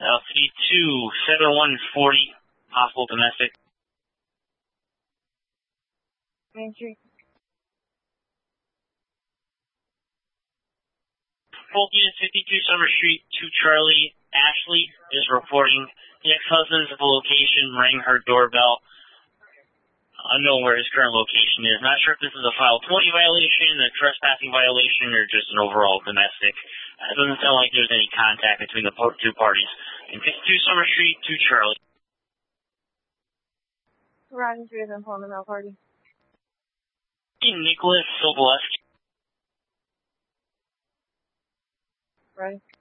52, 7140, possible domestic. Main Street. Both units 52 Summer Street, 2 Charlie. Ashley is reporting the ex-husband's at the location, rang her doorbell. Unknown where his current location is. Not sure if this is a File 20 violation, a trespassing violation, or just an overall domestic. It doesn't sound like there's any contact between the two parties. In 52 Summer Street, 2 Charlie. Horizon 3 is informing that party. Nicholas Sobolewski. Ready.